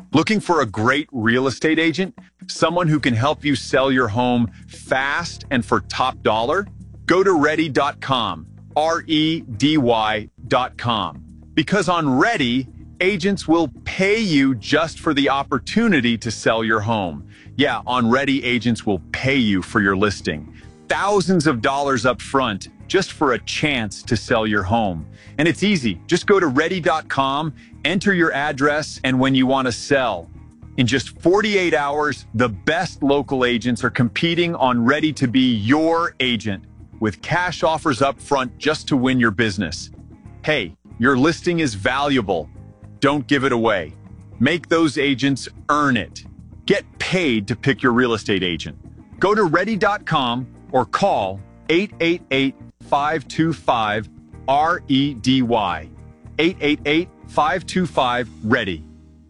Looking for a great real estate agent? Someone who can help you sell your home fast and for top dollar? Go to ready.com, REDY.com. Because on Ready, agents will pay you just for the opportunity to sell your home. Yeah, on Ready, agents will pay you for your listing. Thousands of dollars up front just for a chance to sell your home. And it's easy. Just go to ready.com, enter your address, and when you want to sell. In just 48 hours, the best local agents are competing on Ready to be your agent with cash offers up front just to win your business. Hey, your listing is valuable. Don't give it away. Make those agents earn it. Get paid to pick your real estate agent. Go to ready.com or call 888-525-REDY. 888-525-READY.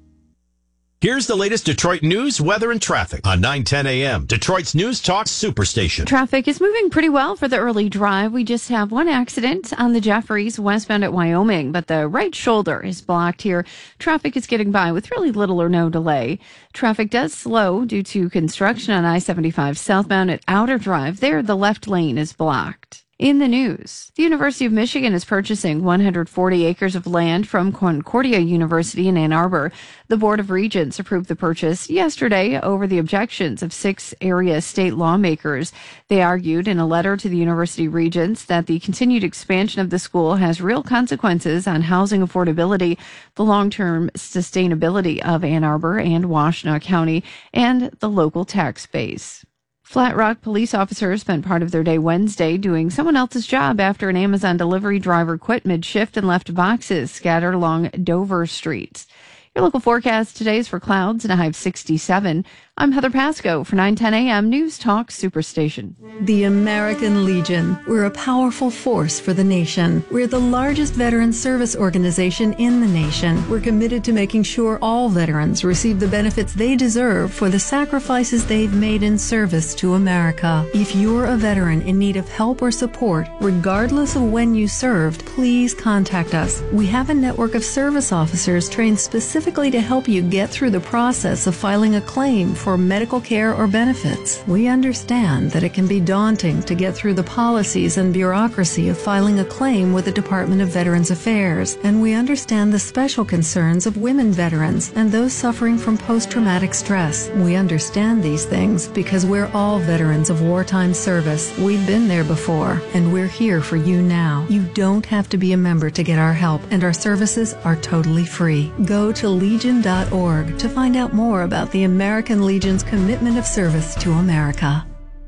Here's the latest Detroit news, weather, and traffic on 9:10 a.m. Detroit's News Talk Superstation. Traffic is moving pretty well for the early drive. We just have one accident on the Jeffries westbound at Wyoming, but the right shoulder is blocked here. Traffic is getting by with really little or no delay. Traffic does slow due to construction on I-75 southbound at Outer Drive. There, the left lane is blocked. In the news, the University of Michigan is purchasing 140 acres of land from Concordia University in Ann Arbor. The Board of Regents approved the purchase yesterday over the objections of 6 area state lawmakers. They argued in a letter to the university regents that the continued expansion of the school has real consequences on housing affordability, the long-term sustainability of Ann Arbor and Washtenaw County, and the local tax base. Flat Rock police officers spent part of their day Wednesday doing someone else's job after an Amazon delivery driver quit mid-shift and left boxes scattered along Dover Street. Your local forecast today is for clouds and a high of 67. I'm Heather Pasco for 9:10 a.m. News Talk Superstation. The American Legion. We're a powerful force for the nation. We're the largest veteran service organization in the nation. We're committed to making sure all veterans receive the benefits they deserve for the sacrifices they've made in service to America. If you're a veteran in need of help or support, regardless of when you served, please contact us. We have a network of service officers trained specifically to help you get through the process of filing a claim for medical care or benefits. We understand that it can be daunting to get through the policies and bureaucracy of filing a claim with the Department of Veterans Affairs, and we understand the special concerns of women veterans and those suffering from post-traumatic stress. We understand these things because we're all veterans of wartime service. We've been there before, and we're here for you now. You don't have to be a member to get our help, and our services are totally free. Go to legion.org to find out more about the American Legion's commitment of service to America.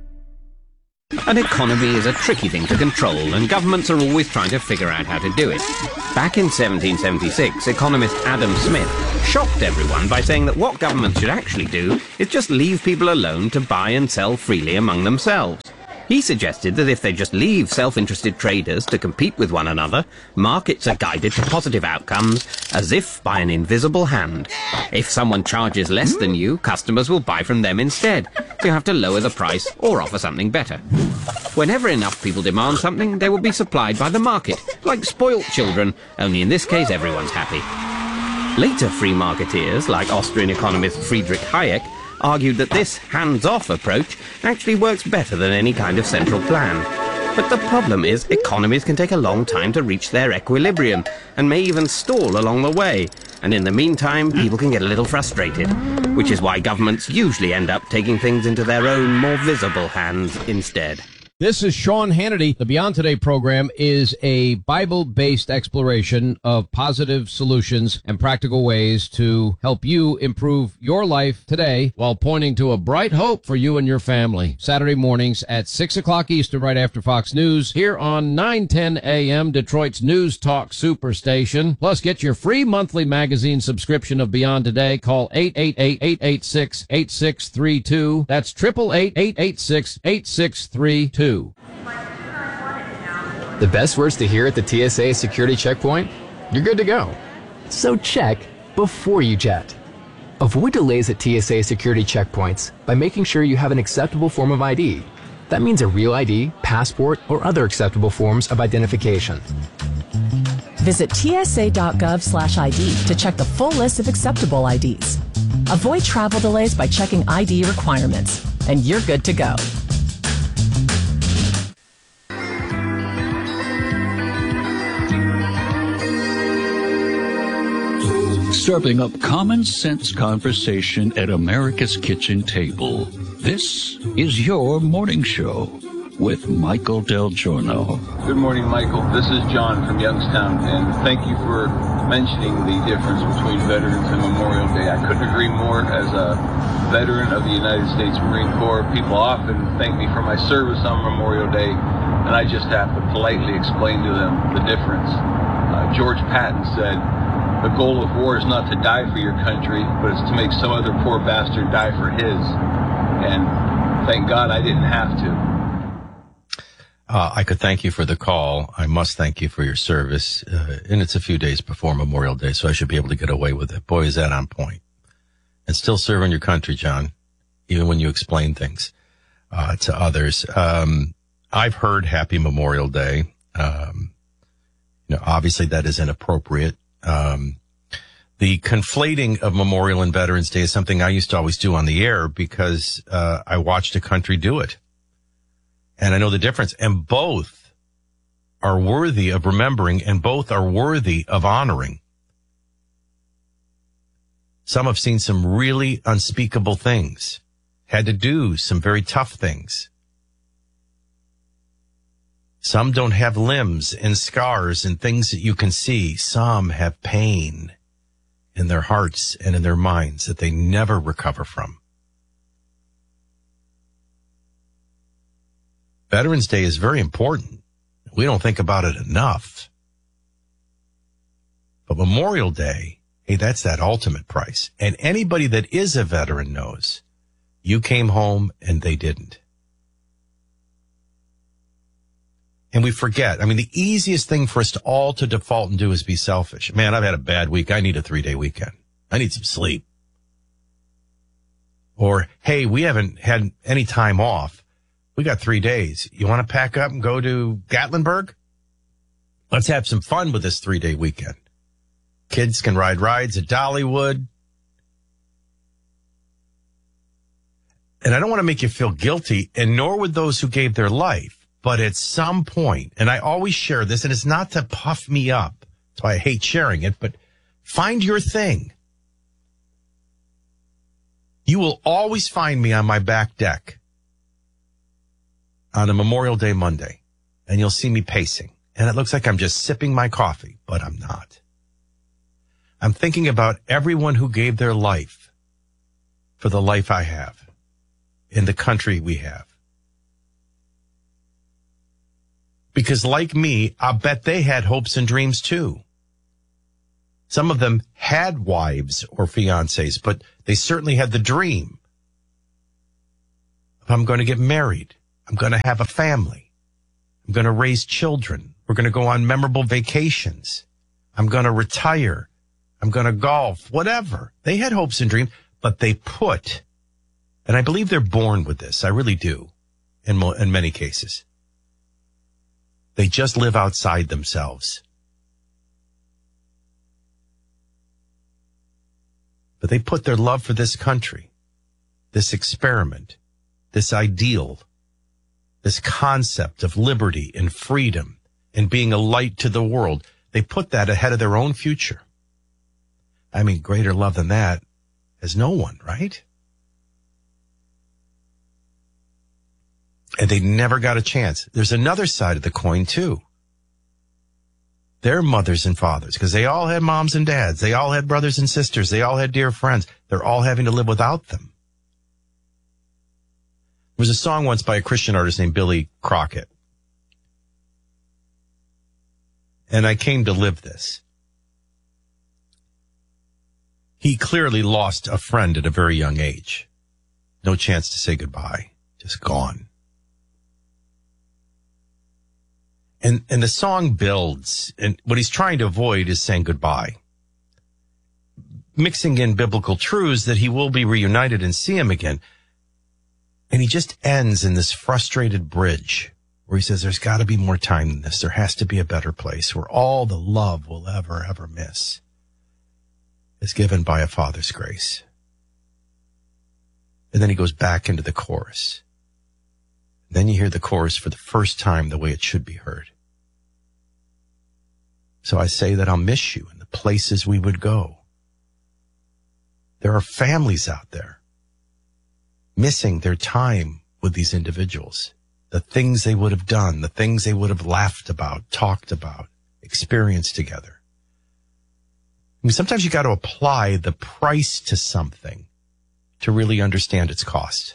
An economy is a tricky thing to control, and governments are always trying to figure out how to do it. Back in 1776, economist Adam Smith shocked everyone by saying that what governments should actually do is just leave people alone to buy and sell freely among themselves. He suggested that if they just leave self-interested traders to compete with one another, markets are guided to positive outcomes as if by an invisible hand. If someone charges less than you, customers will buy from them instead. So you have to lower the price or offer something better. Whenever enough people demand something, they will be supplied by the market, like spoilt children, only in this case everyone's happy. Later free marketeers, like Austrian economist Friedrich Hayek, argued that this hands-off approach actually works better than any kind of central plan. But the problem is economies can take a long time to reach their equilibrium and may even stall along the way. And in the meantime, people can get a little frustrated, which is why governments usually end up taking things into their own more visible hands instead. This is Sean Hannity. The Beyond Today program is a Bible-based exploration of positive solutions and practical ways to help you improve your life today while pointing to a bright hope for you and your family. Saturday mornings at 6 o'clock Eastern, right after Fox News, here on 9:10 a.m., Detroit's News Talk Superstation. Plus, get your free monthly magazine subscription of Beyond Today. Call 888-886-8632. That's 888-886-8632. The best words to hear at the TSA security checkpoint? You're good to go. So check before you jet. Avoid delays at TSA security checkpoints by making sure you have an acceptable form of ID. That means a real ID, passport, or other acceptable forms of identification. Visit tsa.gov/ID to check the full list of acceptable IDs. Avoid travel delays by checking ID requirements, and you're good to go. Serving up common sense conversation at America's kitchen table. This is your morning show with Michael Del Giorno. Good morning, Michael. This is John from Youngstown, and thank you for mentioning the difference between Veterans and Memorial Day. I couldn't agree more. As a veteran of the United States Marine Corps, people often thank me for my service on Memorial Day, and I just have to politely explain to them the difference. George Patton said, "The goal of war is not to die for your country, but it's to make some other poor bastard die for his." And thank God I didn't have to. I could thank you for the call. I must thank you for your service. And it's a few days before Memorial Day, so I should be able to get away with it. Boy, is that on point. And still serving your country, John, even when you explain things to others. I've heard Happy Memorial Day. Obviously that is inappropriate. The conflating of Memorial and Veterans Day is something I used to always do on the air because I watched a country do it. And I know the difference. And both are worthy of remembering, and both are worthy of honoring. Some have seen some really unspeakable things, had to do some very tough things. Some don't have limbs and scars and things that you can see. Some have pain in their hearts and in their minds that they never recover from. Veterans Day is very important. We don't think about it enough. But Memorial Day, hey, that's that ultimate price. And anybody that is a veteran knows you came home and they didn't. And we forget. I mean, the easiest thing for us to all to default and do is be selfish. Man, I've had a bad week. I need a 3-day weekend. I need some sleep. Or, hey, we haven't had any time off. We got 3 days. You want to pack up and go to Gatlinburg? Let's have some fun with this 3-day weekend. Kids can ride rides at Dollywood. And I don't want to make you feel guilty, and nor would those who gave their life. But at some point, and I always share this, and it's not to puff me up. That's why I hate sharing it, but find your thing. You will always find me on my back deck on a Memorial Day Monday, and you'll see me pacing. And it looks like I'm just sipping my coffee, but I'm not. I'm thinking about everyone who gave their life for the life I have in the country we have. Because like me, I bet they had hopes and dreams too. Some of them had wives or fiancés, but they certainly had the dream. I'm going to get married. I'm going to have a family. I'm going to raise children. We're going to go on memorable vacations. I'm going to retire. I'm going to golf, whatever. They had hopes and dreams, but they put, and I believe they're born with this. I really do in many cases. They just live outside themselves. But they put their love for this country, this experiment, this ideal, this concept of liberty and freedom and being a light to the world. They put that ahead of their own future. I mean, greater love than that has no one, right? And they never got a chance. There's another side of the coin, too. Their mothers and fathers, because they all had moms and dads. They all had brothers and sisters. They all had dear friends. They're all having to live without them. There was a song once by a Christian artist named Billy Crockett. And I came to live this. He clearly lost a friend at a very young age. No chance to say goodbye. Just gone. And the song builds, and what he's trying to avoid is saying goodbye. Mixing in biblical truths that he will be reunited and see him again. And he just ends in this frustrated bridge where he says, there's got to be more time than this. There has to be a better place where all the love we'll ever miss is given by a Father's grace. And then he goes back into the chorus. Then you hear the chorus for the first time the way it should be heard. So I say that I'll miss you in the places we would go. There are families out there missing their time with these individuals, the things they would have done, the things they would have laughed about, talked about, experienced together. I mean, sometimes you got to apply the price to something to really understand its cost.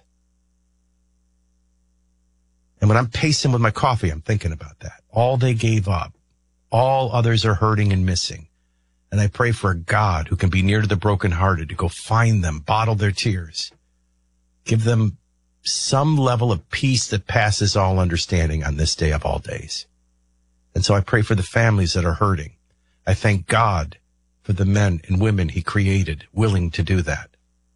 And when I'm pacing with my coffee, I'm thinking about that. All they gave up, all others are hurting and missing. And I pray for a God who can be near to the brokenhearted to go find them, bottle their tears, give them some level of peace that passes all understanding on this day of all days. And so I pray for the families that are hurting. I thank God for the men and women he created willing to do that.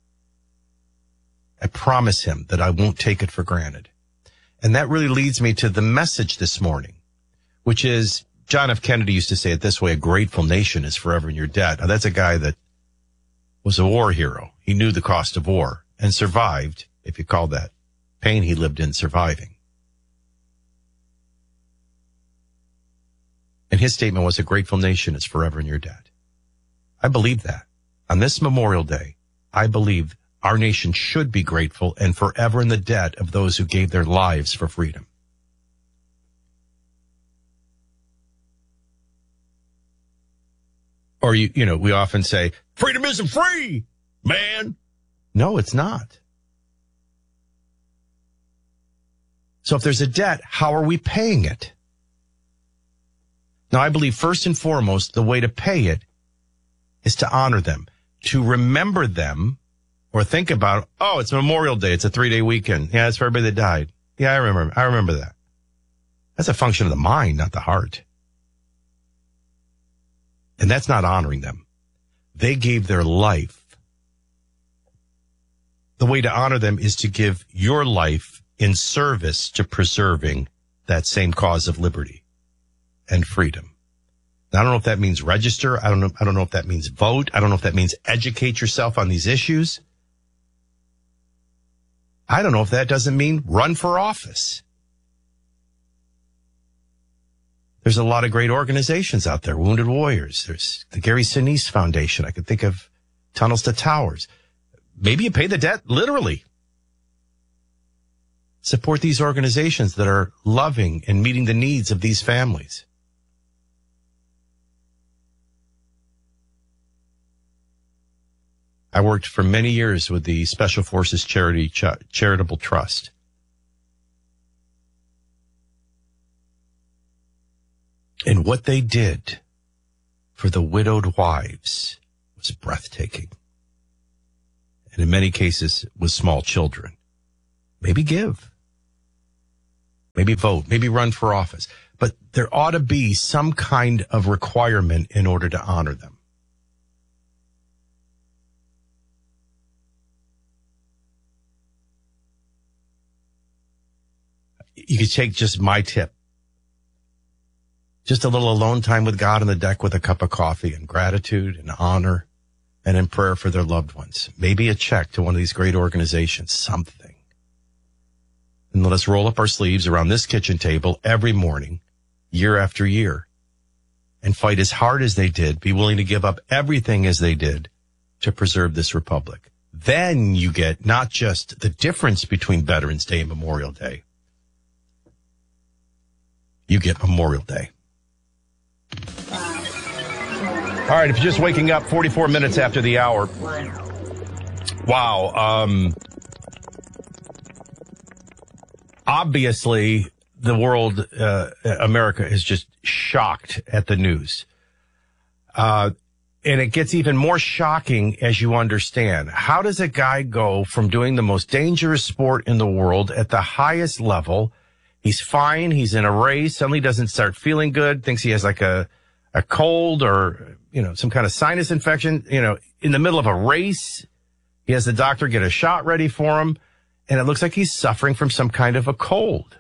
I promise him that I won't take it for granted. And that really leads me to the message this morning, which is, John F. Kennedy used to say it this way, a grateful nation is forever in your debt. Now, that's a guy that was a war hero. He knew the cost of war and survived, if you call that pain he lived in surviving. And his statement was, a grateful nation is forever in your debt. I believe that. On this Memorial Day, I believe our nation should be grateful and forever in the debt of those who gave their lives for freedom. Or, you know, we often say, freedom isn't free, man. No, it's not. So if there's a debt, how are we paying it? Now, I believe first and foremost, the way to pay it is to honor them, to remember them, or think about, oh, it's Memorial Day. It's a 3-day weekend. Yeah, it's for everybody that died. Yeah, I remember that. That's a function of the mind, not the heart. And that's not honoring them. They gave their life. The way to honor them is to give your life in service to preserving that same cause of liberty and freedom. Now, I don't know if that means register. I don't know if that means vote. I don't know if that means educate yourself on these issues. I don't know if that doesn't mean run for office. There's a lot of great organizations out there, Wounded Warriors. There's the Gary Sinise Foundation. I could think of Tunnels to Towers. Maybe you pay the debt literally. Support these organizations that are loving and meeting the needs of these families. I worked for many years with the Special Forces Charitable Trust. And what they did for the widowed wives was breathtaking. And in many cases, with small children. Maybe give. Maybe vote. Maybe run for office. But there ought to be some kind of requirement in order to honor them. You could take just my tip. Just a little alone time with God on the deck with a cup of coffee and gratitude and honor and in prayer for their loved ones. Maybe a check to one of these great organizations, something. And let us roll up our sleeves around this kitchen table every morning, year after year, and fight as hard as they did, be willing to give up everything as they did to preserve this republic. Then you get not just the difference between Veterans Day and Memorial Day. You get Memorial Day. All right, if you're just waking up 44 minutes after the hour. Wow. Obviously, the world, America is just shocked at the news. And it gets even more shocking as you understand. How does a guy go from doing the most dangerous sport in the world at the highest level? He's fine. He's in a race. Suddenly doesn't start feeling good. Thinks he has like a cold or, some kind of sinus infection, in the middle of a race. He has the doctor get a shot ready for him. And it looks like he's suffering from some kind of a cold.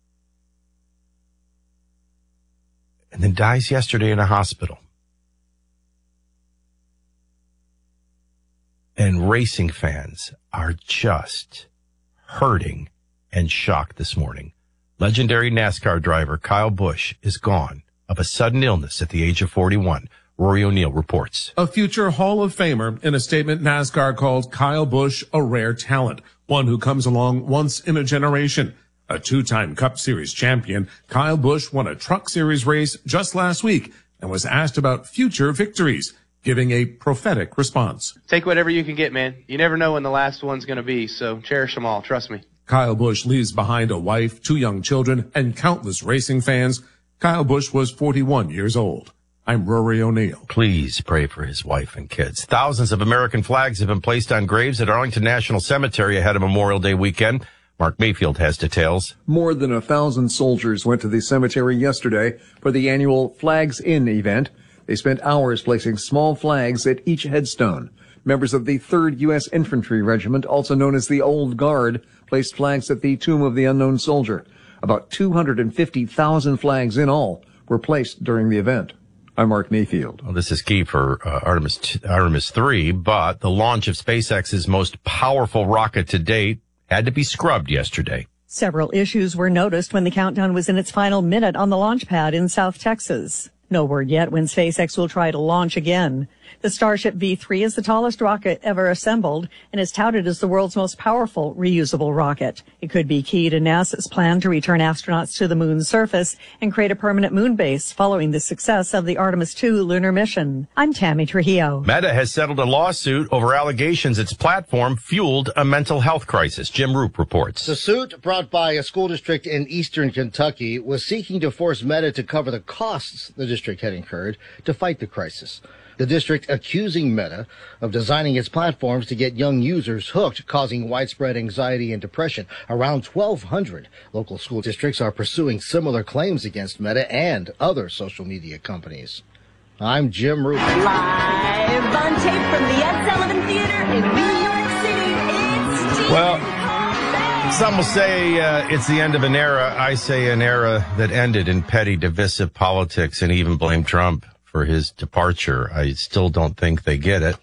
And then dies yesterday in a hospital. and racing fans are just hurting and shocked this morning. Legendary NASCAR driver Kyle Busch is gone of a sudden illness at the age of 41. Rory O'Neill reports. A future Hall of Famer. In a statement, NASCAR called Kyle Busch a rare talent, one who comes along once in a generation. A two-time Cup Series champion, Kyle Busch won a Truck Series race just last week and was asked about future victories, giving a prophetic response. Take whatever you can get, man. You never know when the last one's going to be, so cherish them all. Trust me. Kyle Busch leaves behind a wife, 2 young children, and countless racing fans. Kyle Busch was 41 years old. I'm Rory O'Neill. Please pray for his wife and kids. Thousands of American flags have been placed on graves at Arlington National Cemetery ahead of Memorial Day weekend. Mark Mayfield has details. More than 1,000 soldiers went to the cemetery yesterday for the annual Flags In event. They spent hours placing small flags at each headstone. Members of the 3rd U.S. Infantry Regiment, also known as the Old Guard, placed flags at the Tomb of the Unknown Soldier. About 250,000 flags in all were placed during the event. I'm Mark Mayfield. Well, this is key for Artemis 3, but the launch of SpaceX's most powerful rocket to date had to be scrubbed yesterday. Several issues were noticed when the countdown was in its final minute on the launch pad in South Texas. No word yet when SpaceX will try to launch again. The Starship V3 is the tallest rocket ever assembled and is touted as the world's most powerful reusable rocket. It could be key to NASA's plan to return astronauts to the moon's surface and create a permanent moon base following the success of the Artemis II lunar mission. I'm Tammy Trujillo. Meta has settled a lawsuit over allegations its platform fueled a mental health crisis. Jim Roop reports. The suit, brought by a school district in eastern Kentucky, was seeking to force Meta to cover the costs the district had incurred to fight the crisis. The district accusing Meta of designing its platforms to get young users hooked, causing widespread anxiety and depression. Around 1,200 local school districts are pursuing similar claims against Meta and other social media companies. I'm Jim Roop. Live on tape from the Ed Sullivan Theater in New York City, it's Steve. Well, some will say it's the end of an era. I say an era that ended in petty, divisive politics, and even blame Trump for his departure. I still don't think they get it.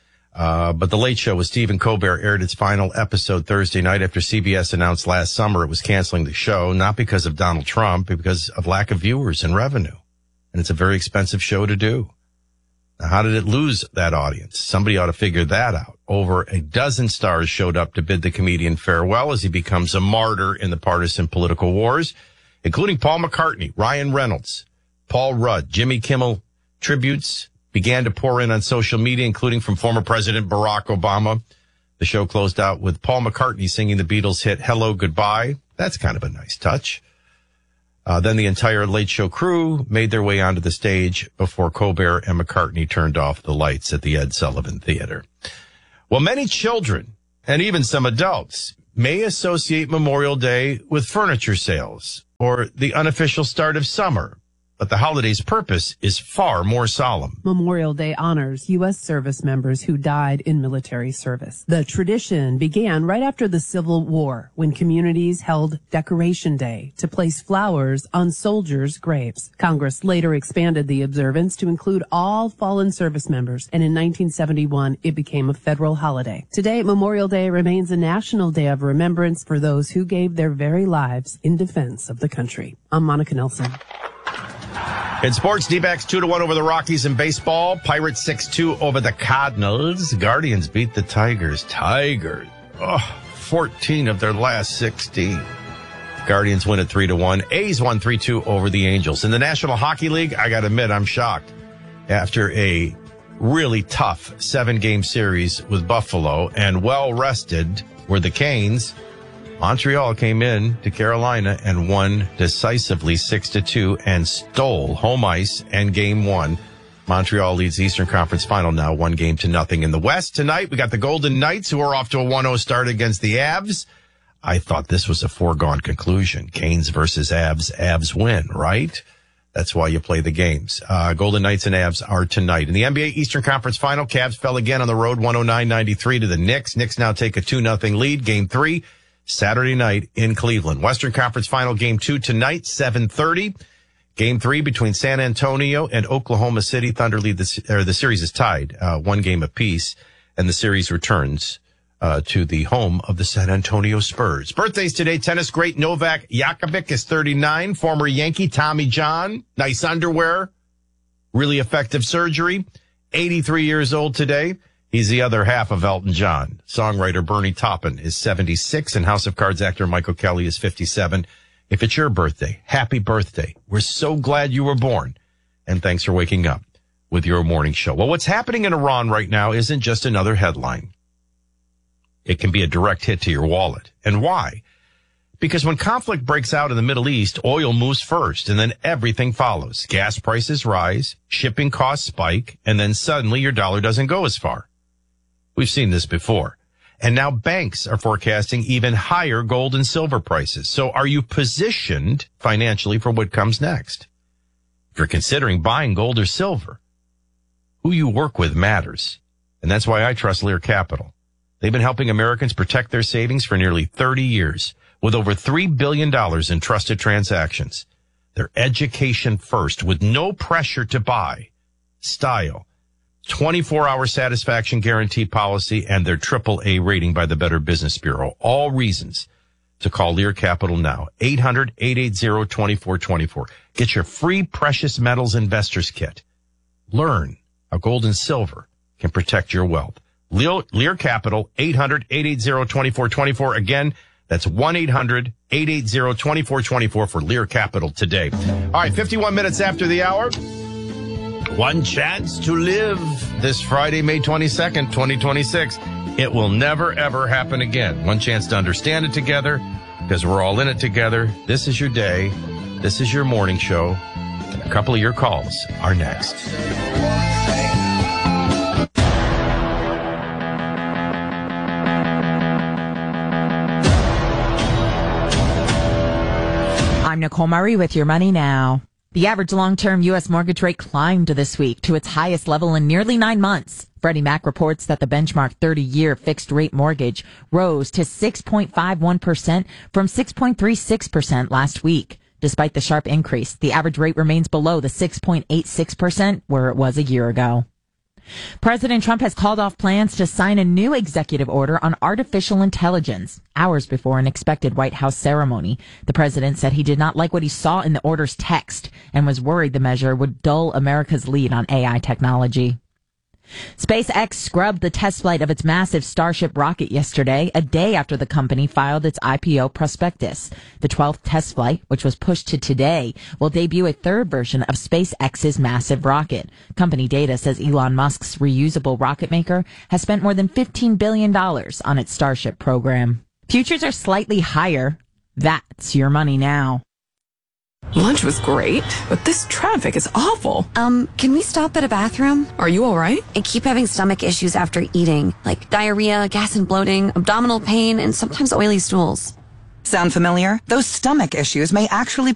But The Late Show with Stephen Colbert aired its final episode Thursday night after CBS announced last summer it was canceling the show, not because of Donald Trump, but because of lack of viewers and revenue. And it's a very expensive show to do. Now, how did it lose that audience? Somebody ought to figure that out. Over a dozen stars showed up to bid the comedian farewell as he becomes a martyr in the partisan political wars, including Paul McCartney, Ryan Reynolds, Paul Rudd, Jimmy Kimmel. Tributes began to pour in on social media, including from former President Barack Obama. The show closed out with Paul McCartney singing the Beatles hit Hello, Goodbye. That's kind of a nice touch. Then the entire Late Show crew made their way onto the stage before Colbert and McCartney turned off the lights at the Ed Sullivan Theater. Well, many children and even some adults may associate Memorial Day with furniture sales or the unofficial start of summer. But the holiday's purpose is far more solemn. Memorial Day honors U.S. service members who died in military service. The tradition began right after the Civil War, when communities held Decoration Day to place flowers on soldiers' graves. Congress later expanded the observance to include all fallen service members, and in 1971, it became a federal holiday. Today, Memorial Day remains a national day of remembrance for those who gave their very lives in defense of the country. I'm Monica Nelson. In sports, D-backs 2-1 over the Rockies in baseball. Pirates 6-2 over the Cardinals. Guardians beat the Tigers. 14 of their last 16. Guardians win at 3-1. A's won 3-2 over the Angels. In the National Hockey League, I got to admit, I'm shocked. After a really tough 7-game series with Buffalo and well-rested were the Canes, Montreal came in to Carolina and won decisively 6-2 and stole home ice and game 1. Montreal leads the Eastern Conference Final now 1-0. In the West tonight, we got the Golden Knights, who are off to a 1-0 start against the Avs. I thought this was a foregone conclusion. Canes versus Avs. Avs win, right? That's why you play the games. Golden Knights and Avs are tonight. In the NBA Eastern Conference Final, Cavs fell again on the road 109-93 to the Knicks. Knicks now take a 2-0 lead. Game 3. Saturday night in Cleveland. Western Conference Final Game 2 tonight, 7:30. Game 3 between San Antonio and Oklahoma City Thunder lead the series is tied, 1 game apiece. and the series returns to the home of the San Antonio Spurs. Birthdays today, tennis great Novak Djokovic is 39, former Yankee Tommy John, nice underwear, really effective surgery, 83 years old today. He's the other half of Elton John. Songwriter Bernie Taupin is 76, and House of Cards actor Michael Kelly is 57. If it's your birthday, happy birthday. We're so glad you were born, and thanks for waking up with your morning show. Well, what's happening in Iran right now isn't just another headline. It can be a direct hit to your wallet. And why? Because when conflict breaks out in the Middle East, oil moves first, and then everything follows. Gas prices rise, shipping costs spike, and then suddenly your dollar doesn't go as far. We've seen this before. And now banks are forecasting even higher gold and silver prices. So are you positioned financially for what comes next? If you're considering buying gold or silver, who you work with matters. And that's why I trust Lear Capital. They've been helping Americans protect their savings for nearly 30 years with over $3 billion in trusted transactions. They're education first with no pressure to buy, style, 24-hour satisfaction guarantee policy, and their AAA rating by the Better Business Bureau. All reasons to call Lear Capital now. 800-880-2424. Get your free precious metals investors kit. Learn how gold and silver can protect your wealth. Lear Capital, 800-880-2424. Again, that's 1-800-880-2424 for Lear Capital today. All right, 51 minutes after the hour. One chance to live this Friday, May 22nd, 2026. It will never, ever happen again. One chance to understand it together because we're all in it together. This is your day. This is your morning show. And a couple of your calls are next. I'm Nicole Murray with Your Money Now. The average long-term U.S. mortgage rate climbed this week to its highest level in nearly 9 months. Freddie Mac reports that the benchmark 30-year fixed-rate mortgage rose to 6.51% from 6.36% last week. Despite the sharp increase, the average rate remains below the 6.86% where it was a year ago. President Trump has called off plans to sign a new executive order on artificial intelligence hours before an expected White House ceremony. The president said he did not like what he saw in the order's text and was worried the measure would dull America's lead on AI technology. SpaceX scrubbed the test flight of its massive Starship rocket yesterday, a day after the company filed its IPO prospectus. The 12th test flight, which was pushed to today, will debut a third version of SpaceX's massive rocket. Company data says Elon Musk's reusable rocket maker has spent more than $15 billion on its Starship program. Futures are slightly higher. That's Your Money Now. Lunch was great, but this traffic is awful. Can we stop at a bathroom? Are you all right? I keep having stomach issues after eating, like diarrhea, gas and bloating, abdominal pain, and sometimes oily stools. Sound familiar? Those stomach issues may actually